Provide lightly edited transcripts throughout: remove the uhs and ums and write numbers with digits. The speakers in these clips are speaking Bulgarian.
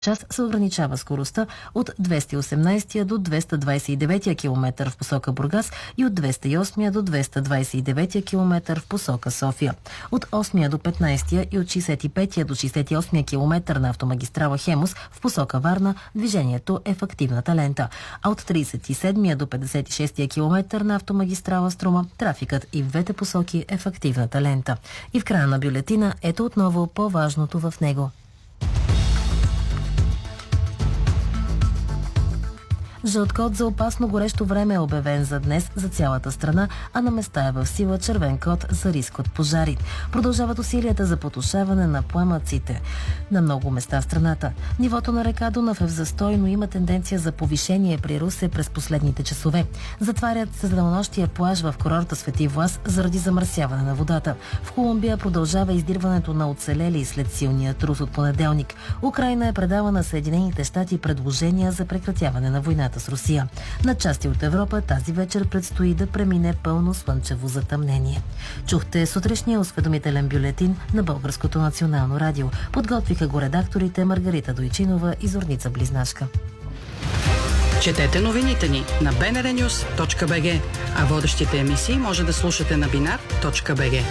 час се ограничава скоростта от 218 до 229 км в посока Бургас и от 208 до 229 км в посока София. От 8 до 15 и от 65 до 68 км на автомагистрала Хемус в посока Варна движението е в активната лента, а от 37 до 56 км на автомагистрала Струма трафикът и в двете посоки е в активната лента. И в края на бюлетина ето отново по-важното в него. Жълт код за опасно горещо време е обявен за днес за цялата страна, а на места е в сила червен код за риск от пожари. Продължават усилията за потушаване на пламъците на много места в страната. Нивото на река Дунав е в застой, но има тенденция за повишение при Русе през последните часове. Затварят се за денонощия плаж в курорта Свети Влас заради замърсяване на водата. В Колумбия продължава издирването на оцелели след силния трус от понеделник. Украйна е предала на Съединените щати предложения за прекратяване на войната с Русия. На части от Европа тази вечер предстои да премине пълно слънчево затъмнение. Чухте сутрешния осведомителен бюлетин на Българското национално радио. Подготвиха го редакторите Маргарита Дойчинова и Зорница Близнашка. Четете новините ни на bnrnews.bg, а водещите емисии може да слушате на binar.bg.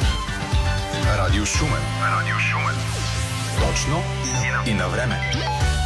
Радио Шумен. Точно и на време.